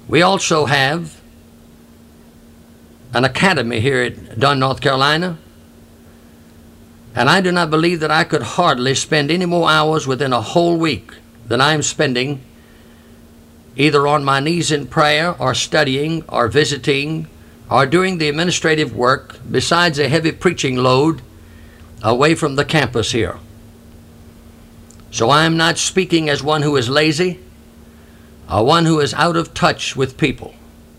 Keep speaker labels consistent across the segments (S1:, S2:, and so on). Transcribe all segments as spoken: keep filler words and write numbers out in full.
S1: We also have an academy here at Dunn, North Carolina, and I do not believe that I could hardly spend any more hours within a whole week than I am spending either on my knees in prayer or studying or visiting or doing the administrative work, besides a heavy preaching load away from the campus here. So I am not speaking as one who is lazy or one who is out of touch with people.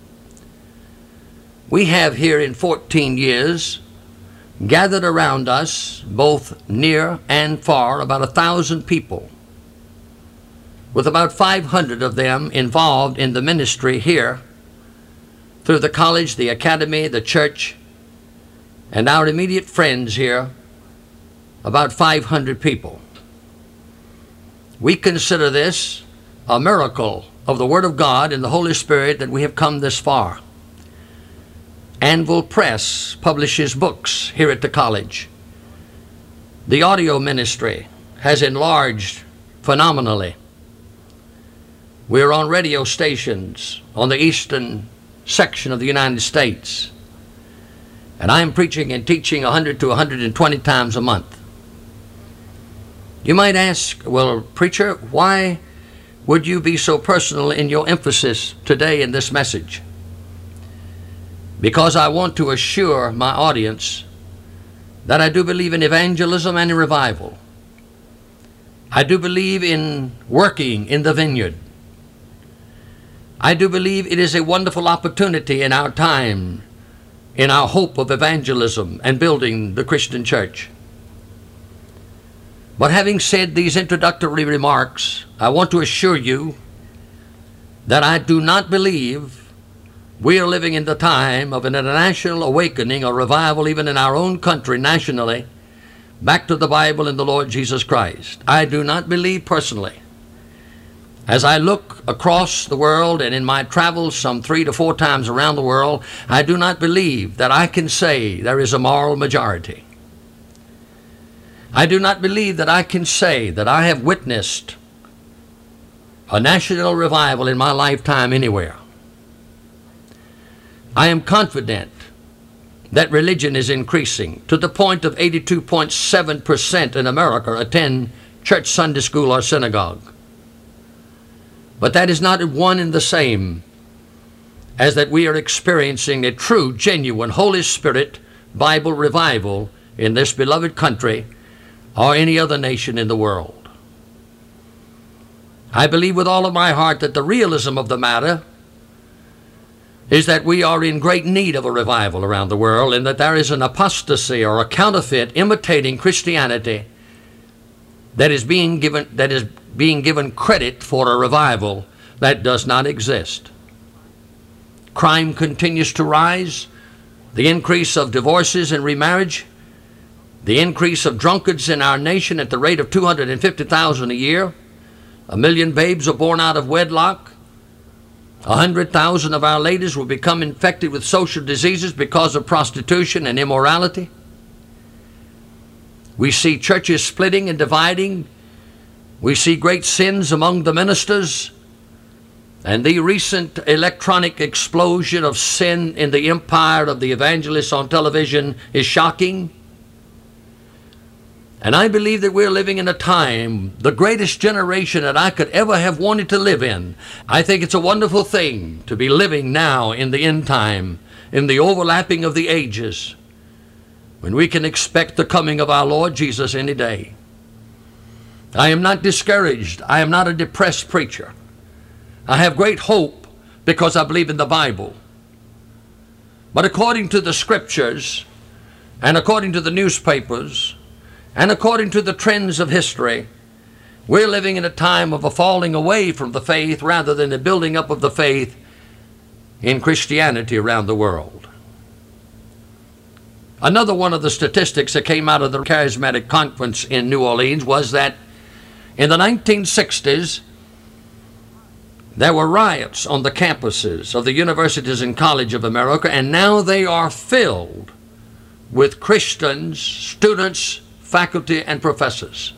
S1: We have here in fourteen years gathered around us, both near and far, about a thousand people, with about five hundred of them involved in the ministry here through the college, the academy, the church, and our immediate friends here, about five hundred people. We consider this a miracle of the Word of God and the Holy Spirit that we have come this far. Anvil Press publishes books here at the college. The audio ministry has enlarged phenomenally. We're on radio stations on the eastern section of the United States, and I'm preaching and teaching one hundred to one hundred twenty times a month. You might ask, well, preacher, why would you be so personal in your emphasis today in this message? Because I want to assure my audience that I do believe in evangelism and in revival. I do believe in working in the vineyard. I do believe it is a wonderful opportunity in our time, in our hope of evangelism and building the Christian church. But having said these introductory remarks, I want to assure you that I do not believe we are living in the time of an international awakening or revival, even in our own country nationally, back to the Bible and the Lord Jesus Christ. I do not believe personally. As I look across the world and in my travels some three to four times around the world, I do not believe that I can say there is a moral majority. I do not believe that I can say that I have witnessed a national revival in my lifetime anywhere. I am confident that religion is increasing to the point of eighty-two point seven percent in America attend church, Sunday school, or synagogue. But that is not one and the same as that we are experiencing a true, genuine, Holy Spirit Bible revival in this beloved country or any other nation in the world. I believe with all of my heart that the realism of the matter is that we are in great need of a revival around the world, and that there is an apostasy or a counterfeit imitating Christianity that is being given, that is being given credit for a revival that does not exist. Crime continues to rise, the increase of divorces and remarriage, the increase of drunkards in our nation at the rate of two hundred fifty thousand a year. A million babes are born out of wedlock. A hundred thousand of our ladies will become infected with social diseases because of prostitution and immorality. We see churches splitting and dividing. We see great sins among the ministers. And the recent electronic explosion of sin in the empire of the evangelists on television is shocking. And I believe that we're living in a time, the greatest generation that I could ever have wanted to live in. I think it's a wonderful thing to be living now in the end time, in the overlapping of the ages, when we can expect the coming of our Lord Jesus any day. I am not discouraged. I am not a depressed preacher. I have great hope because I believe in the Bible. But according to the scriptures and according to the newspapers, and according to the trends of history, we're living in a time of a falling away from the faith rather than a building up of the faith in Christianity around the world. Another one of the statistics that came out of the Charismatic Conference in New Orleans was that in the nineteen sixties, there were riots on the campuses of the universities and college of America, and now they are filled with Christians, students, faculty, and professors.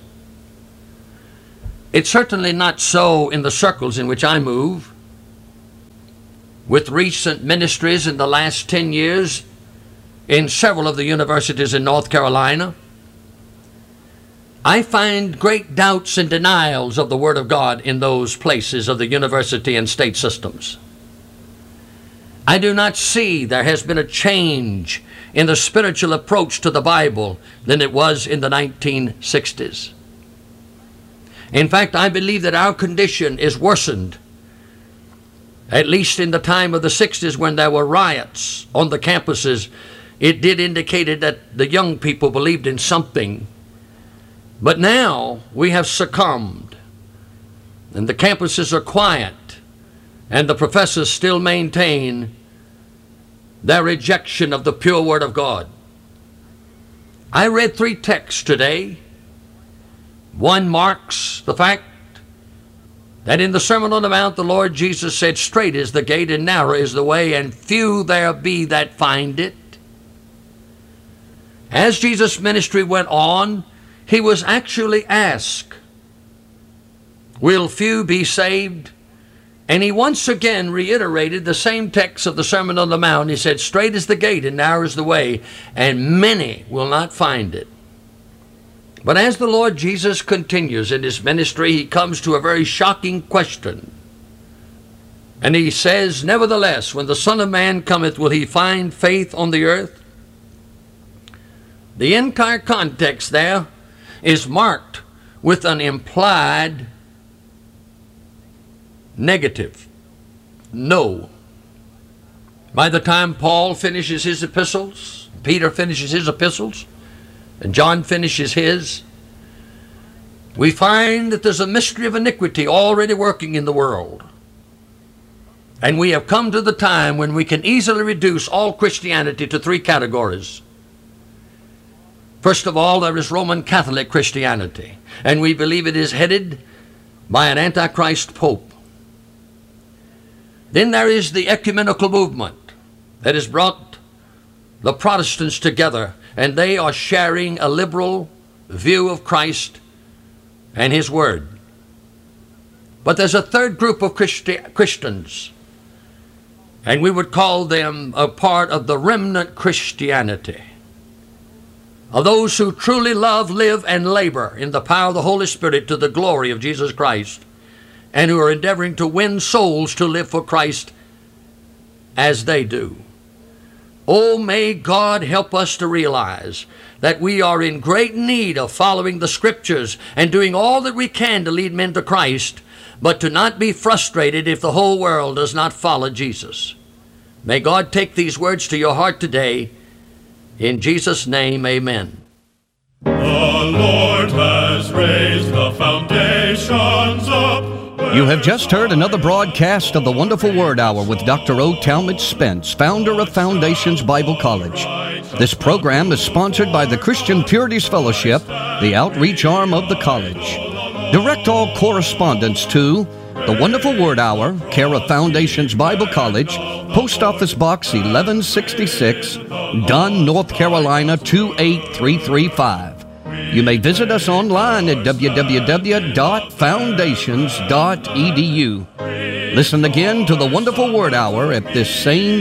S1: It's certainly not so in the circles in which I move. with recent ministries in the last ten years in several of the universities in North Carolina, I find great doubts and denials of the Word of God in those places of the university and state systems. I do not see there has been a change in the spiritual approach to the Bible than it was in the nineteen sixties. In fact, I believe that our condition is worsened, at least in the time of the sixties when there were riots on the campuses. It did indicate that the young people believed in something. But now we have succumbed, and the campuses are quiet, and the professors still maintain their rejection of the pure Word of God. I read three texts today. One marks the fact that in the Sermon on the Mount, the Lord Jesus said, "Straight is the gate and narrow is the way, and few there be that find it." As Jesus' ministry went on, he was actually asked, "Will few be saved?" And he once again reiterated the same text of the Sermon on the Mount. He said, "Straight is the gate and narrow is the way, and many will not find it." But as the Lord Jesus continues in his ministry, he comes to a very shocking question. And he says, "Nevertheless, when the Son of Man cometh, will he find faith on the earth?" The entire context there is marked with an implied negative. No. By the time Paul finishes his epistles, Peter finishes his epistles, and John finishes his, we find that there's a mystery of iniquity already working in the world. And we have come to the time when we can easily reduce all Christianity to three categories. First of all, there is Roman Catholic Christianity, and we believe it is headed by an Antichrist Pope. Then there is the ecumenical movement that has brought the Protestants together, and they are sharing a liberal view of Christ and his Word. But there's a third group of Christi- Christians, and we would call them a part of the remnant Christianity, of those who truly love, live, and labor in the power of the Holy Spirit to the glory of Jesus Christ, and who are endeavoring to win souls to live for Christ as they do. Oh, may God help us to realize that we are in great need of following the Scriptures and doing all that we can to lead men to Christ, but to not be frustrated if the whole world does not follow Jesus. May God take these words to your heart today. In Jesus' name, amen.
S2: The Lord has raised the foundations up.
S3: You have just heard another broadcast of the Wonderful Word Hour with Doctor O. Talmadge Spence, founder of Foundations Bible College. This program is sponsored by the Christian Purities Fellowship, the outreach arm of the college. Direct all correspondence to The Wonderful Word Hour, care of Foundations Bible College, Post Office Box eleven sixty-six, Dunn, North Carolina two eight three three five. You may visit us online at w w w dot foundations dot e d u. Listen again to the Wonderful Word Hour at this same